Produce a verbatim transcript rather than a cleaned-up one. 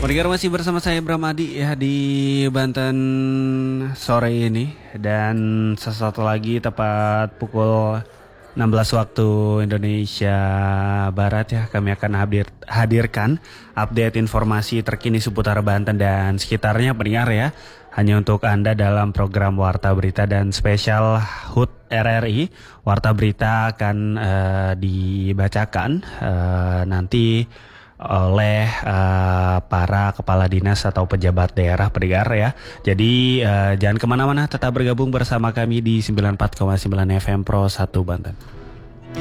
Pendengar masih bersama saya Bram Adi ya di Banten sore ini. Dan sesuatu lagi tepat pukul enam belas waktu Indonesia Barat ya, kami akan hadir, hadirkan update informasi terkini seputar Banten dan sekitarnya pendengar ya, hanya untuk Anda dalam program Warta Berita dan spesial H U T R R I. Warta Berita akan uh, dibacakan uh, nanti oleh uh, para kepala dinas atau pejabat daerah pendengar ya. Jadi uh, jangan kemana-mana, tetap bergabung bersama kami di sembilan puluh empat koma sembilan F M Pro satu Banten.